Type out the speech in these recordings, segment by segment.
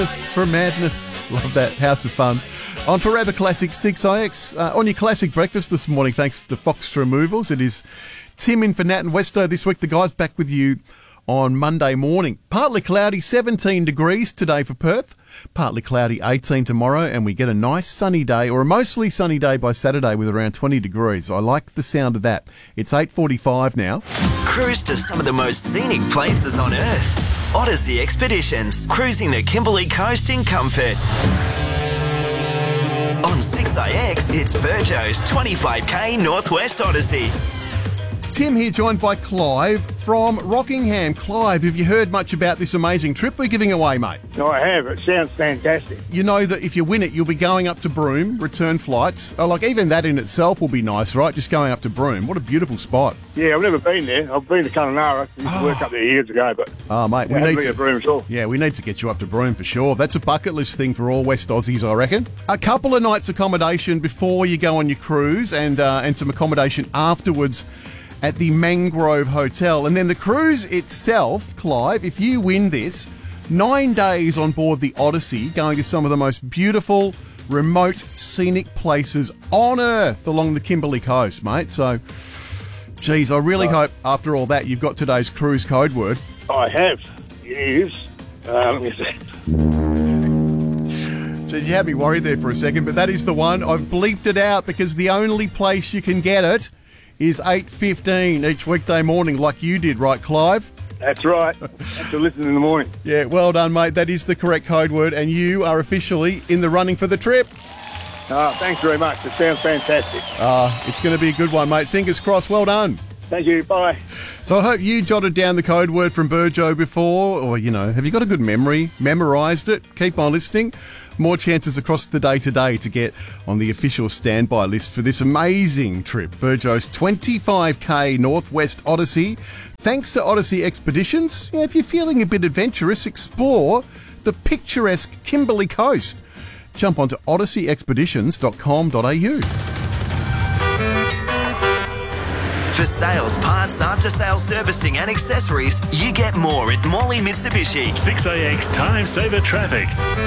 For Madness. Love that. House of Fun. On Forever Classic 6IX. On your classic breakfast this morning, thanks to Fox Removals. It is Tim in for Nat and Westo this week. The guys back with you on Monday morning. Partly cloudy, 17 degrees today for Perth. Partly cloudy, 18 tomorrow, and we get a nice sunny day, or a mostly sunny day by Saturday with around 20 degrees. I like the sound of that. It's 8:45 now. Cruise to some of the most scenic places on Earth. Odyssey Expeditions, cruising the Kimberley Coast in comfort. On 6IX, it's Burjo's 25k Northwest Odyssey. Tim here, joined by Clive from Rockingham. Clive, have you heard much about this amazing trip we're giving away, mate? No, I have. It sounds fantastic. You know that if you win it, you'll be going up to Broome, return flights. Like, even that in itself will be nice, right? Just going up to Broome. What a beautiful spot. Yeah, I've never been there. I've been to Kununurra. I used to work up there years ago, but mate, we need to Broome at all. Yeah, we need to get you up to Broome for sure. That's a bucket list thing for all West Aussies, I reckon. A couple of nights accommodation before you go on your cruise, and some accommodation afterwards at the Mangrove Hotel. And then the cruise itself, Clive, if you win this, 9 days on board the Odyssey, going to some of the most beautiful, remote, scenic places on Earth along the Kimberley coast, mate. So, geez, I really hope after all that you've got today's cruise code word. I have. It is. Let me see. Geez, you had me worried there for a second, but that is the one. I've bleeped it out because the only place you can get it is 8:15 each weekday morning, like you did, right, Clive? That's right. Have to listen in the morning. Yeah, well done, mate. That is the correct code word, and you are officially in the running for the trip. Thanks very much. It sounds fantastic. It's going to be a good one, mate. Fingers crossed. Well done. Thank you. Bye. So I hope you jotted down the code word from Burjo before, or, have you got a good memory? Memorised it? Keep on listening. More chances across the day today to get on the official standby list for this amazing trip, Burjo's 25k Northwest Odyssey. Thanks to Odyssey Expeditions. If you're feeling a bit adventurous, explore the picturesque Kimberley coast. Jump onto odysseyexpeditions.com.au. For sales, parts, after-sales servicing and accessories, you get more at Morley Mitsubishi. 6AX Time Saver Traffic.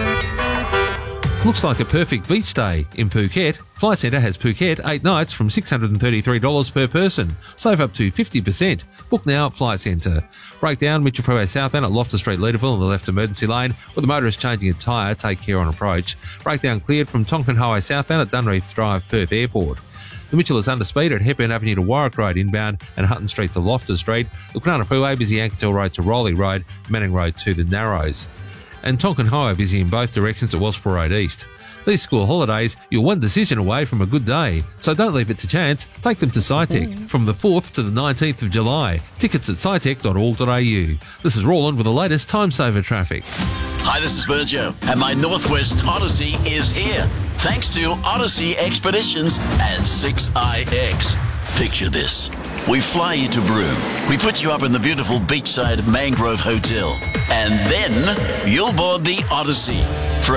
Looks like a perfect beach day in Phuket. Flight Centre has Phuket 8 nights from $633 per person. Save up to 50%. Book now at Flight Centre. Breakdown Mitchell Freeway southbound at Loftus Street, Leederville on the left emergency lane. With the motorist changing a tyre, take care on approach. Breakdown cleared from Tonkin Highway southbound at Dunreath Drive, Perth Airport. The Mitchell is under speed at Hepburn Avenue to Warwick Road inbound and Hutton Street to Loftus Street. The Kwinana Freeway busy Anketel Road to Rowley Road, Manning Road to the Narrows. And Tonkin Highway busy in both directions at Wellsborough Road East. These school holidays, you're one decision away from a good day. So don't leave it to chance. Take them to SciTech from the 4th to the 19th of July. Tickets at scitech.org.au. This is Roland with the latest Time Saver traffic. Hi, this is Burjo, and my Northwest Odyssey is here. Thanks to Odyssey Expeditions and 6IX. Picture this. We fly you to Broome. We put you up in the beautiful beachside Mangrove Hotel. And then you'll board the Odyssey for a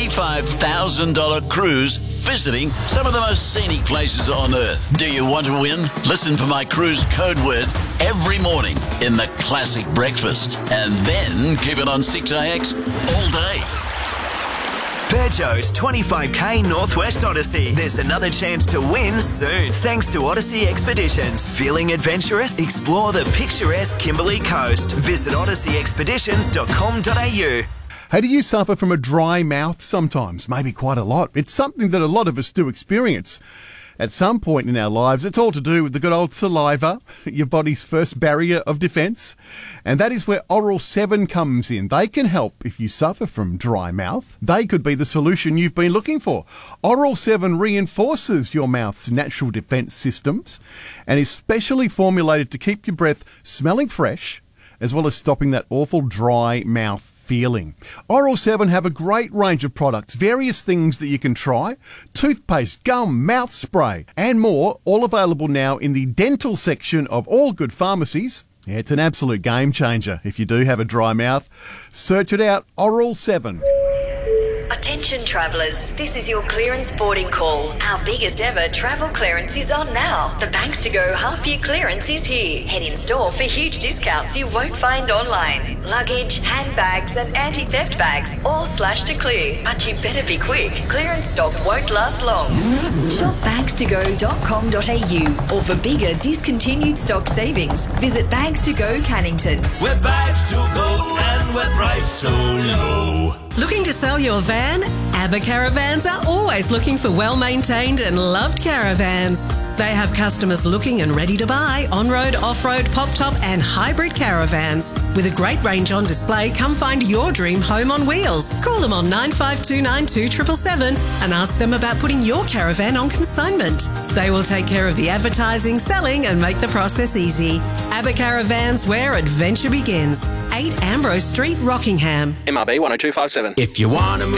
$25,000 cruise visiting some of the most scenic places on Earth. Do you want to win? Listen for my cruise code word every morning in the classic breakfast. And then keep it on 6IX all day. Burjo's 25k Northwest Odyssey. There's another chance to win soon, thanks to Odyssey Expeditions. Feeling adventurous? Explore the picturesque Kimberley coast. Visit odysseyexpeditions.com.au. Hey, do you suffer from a dry mouth sometimes? Maybe quite a lot. It's something that a lot of us do experience at some point in our lives. It's all to do with the good old saliva, your body's first barrier of defence. And that is where Oral 7 comes in. They can help if you suffer from dry mouth. They could be the solution you've been looking for. Oral 7 reinforces your mouth's natural defence systems and is specially formulated to keep your breath smelling fresh, as well as stopping that awful dry mouth feeling. Oral 7 have a great range of products, various things that you can try, toothpaste, gum, mouth spray, and more, all available now in the dental section of all good pharmacies. Yeah, it's an absolute game changer if you do have a dry mouth. Search it out, Oral 7. A Attention travellers, this is your clearance boarding call. Our biggest ever travel clearance is on now. The Banks to Go half-year clearance is here. Head in store for huge discounts you won't find online. Luggage, handbags and anti-theft bags all slashed to clear. But you better be quick. Clearance stock won't last long. Shop bagstogo.com.au or for bigger discontinued stock savings, visit Bags to Go Cannington. We're Bags to Go and we're priced so low. Looking to sell your van? ABBA Caravans are always looking for well-maintained and loved caravans. They have customers looking and ready to buy on-road, off-road, pop-top and hybrid caravans. With a great range on display, come find your dream home on wheels. Call them on 9529 777 and ask them about putting your caravan on consignment. They will take care of the advertising, selling and make the process easy. ABBA Caravans, where adventure begins. 8 Ambrose Street, Rockingham. MRB 10257. If you want to move